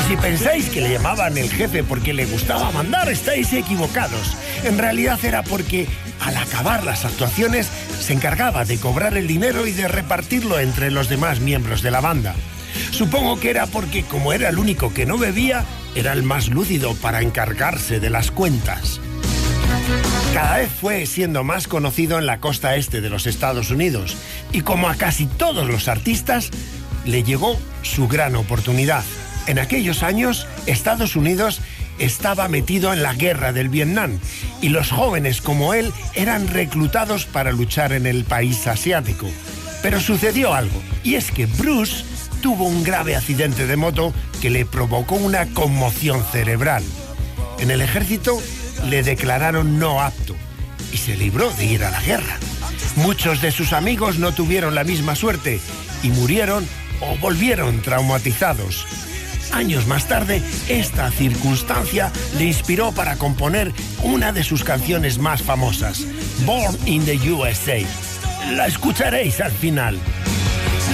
Si pensáis que le llamaban el jefe porque le gustaba mandar, estáis equivocados. En realidad era porque, al acabar las actuaciones, se encargaba de cobrar el dinero y de repartirlo entre los demás miembros de la banda. Supongo que era porque, como era el único que no bebía, era el más lúcido para encargarse de las cuentas. Cada vez fue siendo más conocido en la costa este de los Estados Unidos y, como a casi todos los artistas, le llegó su gran oportunidad. En aquellos años, Estados Unidos estaba metido en la guerra del Vietnam y los jóvenes como él eran reclutados para luchar en el país asiático. Pero sucedió algo, y es que Bruce tuvo un grave accidente de moto que le provocó una conmoción cerebral. En el ejército le declararon no apto y se libró de ir a la guerra. Muchos de sus amigos no tuvieron la misma suerte y murieron o volvieron traumatizados. Años más tarde, esta circunstancia le inspiró para componer una de sus canciones más famosas, Born in the USA. La escucharéis al final.